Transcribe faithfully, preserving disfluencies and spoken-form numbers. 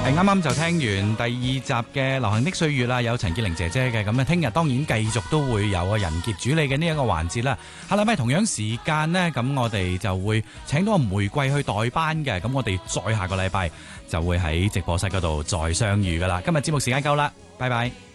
係啱啱就聽完第二集嘅流行的歲月啦，有陳潔靈姐姐嘅。咁啊，聽日當然繼續都會有啊人傑主理嘅呢一個環節啦。下禮拜同樣時間呢，咁我哋就會請到個玫瑰去代班嘅。咁我哋再下個禮拜就會喺直播室嗰度再相遇噶啦。今日節目時間夠啦，拜拜。